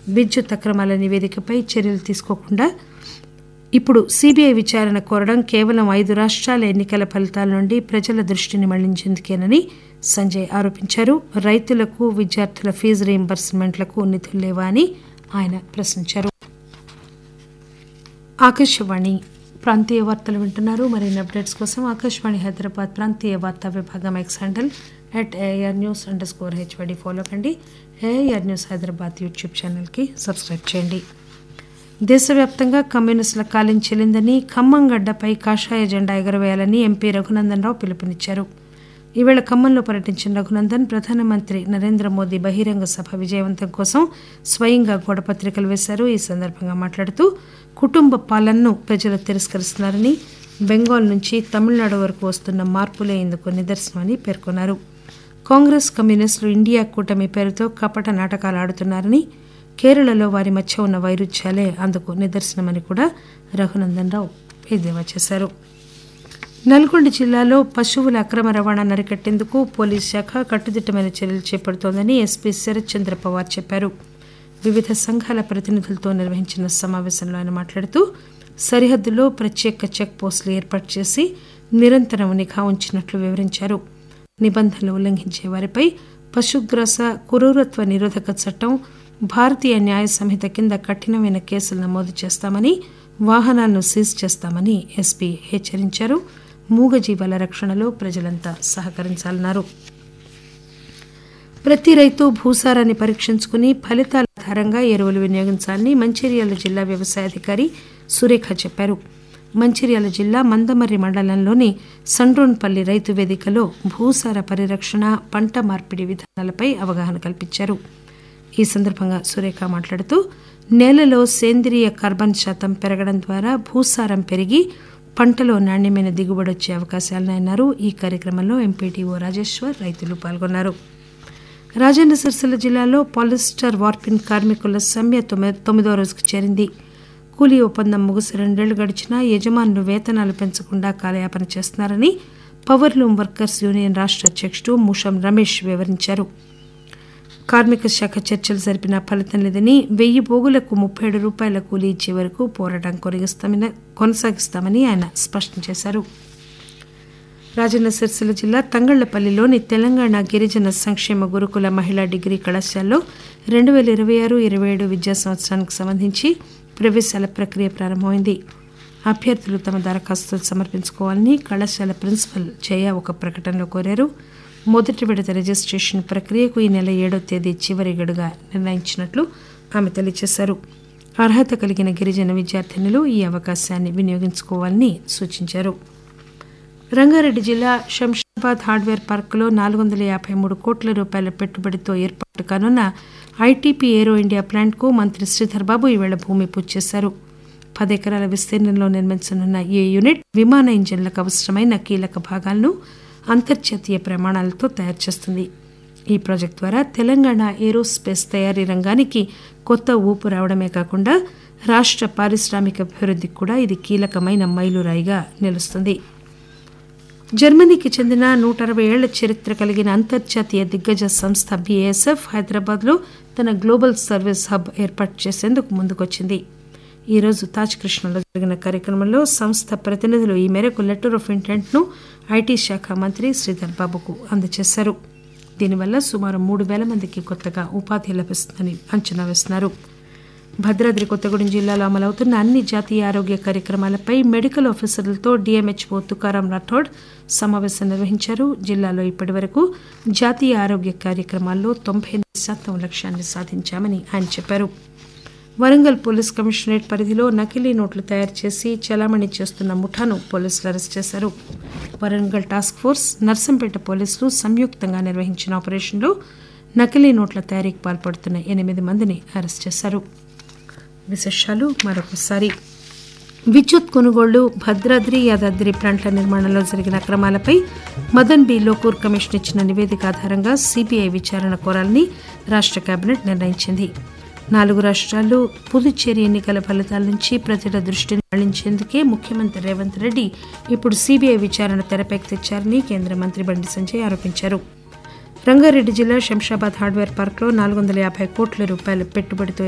విద్యుత్ అక్రమాల నివేదికపై చర్యలు తీసుకోకుండా ఇప్పుడు సీబీఐ విచారణ కోరడం కేవలం 5 రాష్ట్రాల ఎన్నికల ఫలితాల నుండి ప్రజల దృష్టిని మళ్లించేందుకేనని సంజయ్ ఆరోపించారు. రైతులకు విద్యార్థుల ఫీజు రీయింబర్స్మెంట్లకు నిధులు లేవా అని ఆయన ప్రశ్నించారు. ఆకాశవాణి ప్రాంతీయ వార్తలు వింటున్నారు. మరిన్ని అప్డేట్స్ కోసం ఆకాశవాణి హైదరాబాద్ ప్రాంతీయ వార్తా విభాగం ఎక్స్ హ్యాండిల్ @AIRnews_HYD ఫాలో కండి. AIR న్యూస్ హైదరాబాద్ యూట్యూబ్ ఛానల్కి సబ్స్క్రైబ్ చేయండి. దేశవ్యాప్తంగా కమ్యూనిస్టుల కాలం చెల్లిందని, ఖమ్మం గడ్డపై కాషాయ జెండా ఎగురవేయాలని ఎంపీ రఘునందన్ రావు పిలుపునిచ్చారు. ఈవేళ ఖమ్మంలో పర్యటించిన రఘునందన్ ప్రధానమంత్రి నరేంద్ర మోదీ బహిరంగ సభ విజయవంతం కోసం స్వయంగా గోడపత్రికలు వేశారు. ఈ సందర్భంగా మాట్లాడుతూ కుటుంబ పాలనను ప్రజలు తిరస్కరిస్తున్నారని, బెంగాల్ నుంచి తమిళనాడు వరకు వస్తున్న మార్పులే ఇందుకు నిదర్శనమని పేర్కొన్నారు. కాంగ్రెస్ కమ్యూనిస్టులు ఇండియా కూటమి పేరుతో కపట నాటకాలు ఆడుతున్నారని, కేరళలో వారి మధ్య ఉన్న వైరుధ్యాలే అందుకు నిదర్శనమని కూడా రఘునందన్ రావు ఎద్దేవా చేశారు. నల్గొండ జిల్లాలో పశువుల అక్రమ రవాణాను అరికట్టేందుకు పోలీస్ శాఖ కట్టుదిట్టమైన చర్యలు చేపడుతోందని ఎస్పీ శరత్ చంద్ర పవార్ చెప్పారు. వివిధ సంఘాల ప్రతినిధులతో నిర్వహించిన సమావేశంలో ఆయన మాట్లాడుతూ సరిహద్దులో ప్రత్యేక చెక్ పోస్టులు ఏర్పాటు చేసి నిరంతరం నిఘా ఉంచినట్లు వివరించారు. నిబంధనలు ఉల్లంఘించే వారిపై పశుగ్రాస క్రూరత్వ నిరోధక చట్టం, భారతీయ న్యాయ సంహిత కింద కఠినమైన కేసులు నమోదు చేస్తామని, వాహనాలను సీజ్ చేస్తామని ఎస్పీ హెచ్చరించారు. మూగజీవాల రక్షణలో ప్రజలంతా సహకరించాలన్నారు. ప్రతి రైతు భూసారాన్ని పరీక్షించుకుని ఫలితాల ఆధారంగా ఎరువులు వినియోగించాలని మంచిర్యాల జిల్లా వ్యవసాయాధికారి సురేఖ చెప్పారు. మంచిర్యాల జిల్లా మందమర్రి మండలంలోని సండ్రోన్పల్లి రైతు వేదికలో భూసార పరిరక్షణ, పంట మార్పిడి విధానాలపై అవగాహన కల్పించారు. ఈ సందర్భంగా సురేఖ మాట్లాడుతూ నేలలో సేంద్రియ కార్బన్ శాతం పెరగడం ద్వారా భూసారం పెరిగి పంటలో నాణ్యమైన దిగుబడి వచ్చే అవకాశాలున్నాయన్నారు. ఈ కార్యక్రమంలో ఎంపీటీఓ రాజేశ్వర్, రైతులు పాల్గొన్నారు. రాజన్న సిరిసిల్ల జిల్లాలో పాలిస్టర్ వార్పిన్ కార్మికుల సమ్మె 9వ రోజుకు చేరింది. కూలీ ఒప్పందం ముగిసి 2 ఏళ్లు గడిచినా యజమానులు వేతనాలు పెంచకుండా కాలయాపన చేస్తున్నారని పవర్లూమ్ వర్కర్స్ యూనియన్ రాష్ట్ర అధ్యక్షుడు ముషం రమేష్ వివరించారు. కార్మిక శాఖ చర్చలు జరిపినా ఫలితం లేదని, 1000 పోగులకు 37 రూపాయల కూలీ ఇచ్చే వరకు పోరాటం కొనసాగిస్తామని ఆయన స్పష్టం చేశారు. రాజన్న సిరిసిల్ల జిల్లా తంగళ్లపల్లిలోని తెలంగాణ గిరిజన సంక్షేమ గురుకుల మహిళా డిగ్రీ కళాశాలలో 2026-27 విద్యా సంవత్సరానికి సంబంధించి ప్రవేశాల ప్రక్రియ ప్రారంభమైంది. అభ్యర్థులు తమ దరఖాస్తులు సమర్పించుకోవాలని కళాశాల ప్రిన్సిపల్ జయ ఒక ప్రకటనలో కోరారు. మొదటి విడత రిజిస్ట్రేషన్ ప్రక్రియకు ఈ నెల 7వ తేదీ చివరి గడువుగా నిర్ణయించినట్లు ఆమె తెలియజేశారు. అర్హత కలిగిన గిరిజన విద్యార్థినులు ఈ అవకాశాన్ని వినియోగించుకోవాలని సూచించారు. రంగారెడ్డి జిల్లా శంషాబాద్ హార్డ్వేర్ పార్కులో 453 కోట్ల రూపాయల పెట్టుబడితో ఏర్పాటు కానున్న ఐటీపీ ఏరో ఇండియా ప్లాంట్కు మంత్రి శ్రీధర్ బాబు ఈవేళ భూమి పూజ చేశారు. 10 ఎకరాల విస్తీర్ణంలో నిర్మించనున్న ఈ యూనిట్ విమాన ఇంజిన్లకు అవసరమైన కీలక భాగాలను అంతర్జాతీయ ప్రమాణాలతో తయారు చేస్తుంది. ఈ ప్రాజెక్టు ద్వారా తెలంగాణ ఏరోస్పేస్ తయారీ రంగానికి కొత్త ఊపు రావడమే కాకుండా రాష్ట్ర పారిశ్రామిక అభివృద్ధికి కూడా ఇది కీలకమైన మైలురాయిగా నిలుస్తుంది. జర్మనీకి చెందిన 160 ఏళ్ల చరిత్ర కలిగిన అంతర్జాతీయ దిగ్గజ సంస్థ BASF హైదరాబాద్లో తన గ్లోబల్ సర్వీస్ హబ్ ఏర్పాటు చేసేందుకు ముందుకొచ్చింది. ఈరోజు తాజ్ కృష్ణలో జరిగిన కార్యక్రమంలో సంస్థ ప్రతినిధులు ఈ మేరకు లెటర్ ఆఫ్ ఇంటెంట్ను ఐటీ శాఖ మంత్రి శ్రీధర్ బాబుకు అందజేశారు. దీనివల్ల సుమారు 3,000 మందికి కొత్తగా ఉపాధి లభిస్తుందని అంచనా వేస్తున్నారు. భద్రాద్రి కొత్తగూడెం జిల్లాలో అమలవుతున్న అన్ని జాతీయ ఆరోగ్య కార్యక్రమాలపై మెడికల్ ఆఫీసర్లతో DMHO తుకారాం రాఠోడ్ సమావేశం నిర్వహించారు. జిల్లాలో ఇప్పటి వరకు జాతీయ ఆరోగ్య కార్యక్రమాల్లో 98% లక్ష్యాన్ని సాధించామని ఆయన చెప్పారు. వరంగల్ పోలీస్ కమిషనరేట్ పరిధిలో నకిలీ నోట్లు తయారు చేసి చలామణి చేస్తున్న ముఠాను పోలీసులు అరెస్ట్ చేశారు. వరంగల్ టాస్క్ ఫోర్స్, నర్సంపేట పోలీసులు సంయుక్తంగా నిర్వహించిన ఆపరేషన్లో నకిలీ నోట్ల తయారీకి పాల్పడుతున్న 8 మందిని అరెస్ట్ చేశారు. విశేషాలు మరొకసారి. విద్యుత్ కొనుగోళ్లు, భద్రాద్రి, యాదాద్రి ప్లాంట్ల నిర్మాణంలో జరిగిన అక్రమాలపై మదన్ బి లోకూర్ కమిషన్ ఇచ్చిన నివేదిక ఆధారంగా సిబిఐ విచారణ కోరాలని రాష్ట్ర కేబినెట్ నిర్ణయించింది. 4 రాష్ట్రాలు పుదుచ్చేరి ఎన్నికల ఫలితాల నుంచి ప్రజల దృష్టిని మళ్లించేందుకే ముఖ్యమంత్రి రేవంత్ రెడ్డి ఇప్పుడు సిబిఐ విచారణ తెరపైకి తెచ్చారని కేంద్ర మంత్రి బండి సంజయ్ ఆరోపించారు. రంగారెడ్డి జిల్లా శంషాబాద్ హార్డ్వేర్ పార్క్లో 450 కోట్ల రూపాయల పెట్టుబడితో